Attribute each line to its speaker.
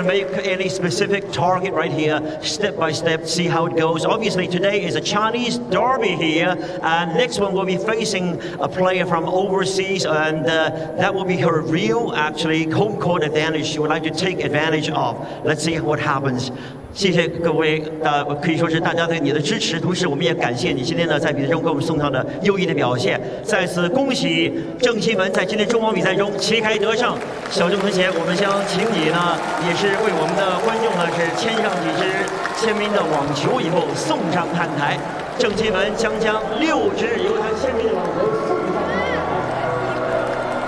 Speaker 1: make any specific target right here, step by step, see how it goes. Obviously, today is a Chinese derby here, and next one will be facing a player from overseas, and that will be her real, actually, home court advantage she would like to take advantage of. Let's see what happens. 谢谢各位，可以说是大家对你的支持，同时我们也感谢你今天呢在比赛中给我们送上的优异的表现。再次恭喜郑钦文在今天中网比赛中旗开得胜。小郑同学，我们将请你呢，也是为我们的观众呢是签上几支签名的网球以后送上看台。郑钦文将6支由他签名的网球。